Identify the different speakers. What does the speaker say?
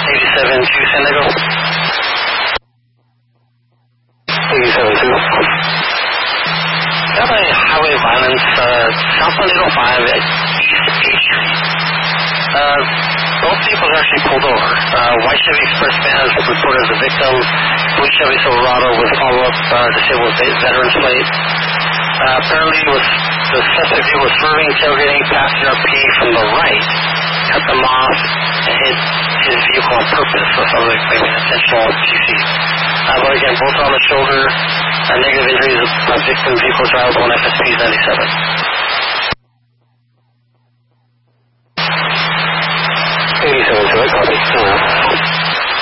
Speaker 1: 87 to San Diego. 87-2. Got a highway violence, southbound 805 at East H Street. Both vehicles actually pulled over. White Chevy Express van is reported as a victim. Blue Chevy Silverado with follow-up disabled veteran's plate. Apparently the suspect who was swerving, tailgating, passing up P from the right, cut them off, and hit his vehicle on purpose. So it sounds like maybe an intentional GC. But again, both on the shoulder, negative injuries, victim vehicle drivable on FSP 97.